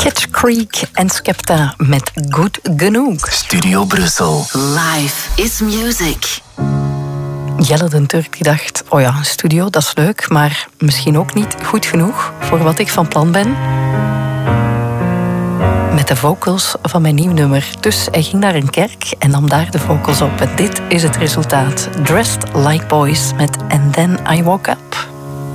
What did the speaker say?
Catch Creek en Skepta met Goed Genoeg. Studio Brussel. Life is music. Jelle den Turk die dacht, oh ja, een studio, dat is leuk, maar misschien ook niet goed genoeg voor wat ik van plan ben. Met de vocals van mijn nieuw nummer. Dus hij ging naar een kerk en nam daar de vocals op. En dit is het resultaat. Dressed Like Boys met And Then I Woke Up.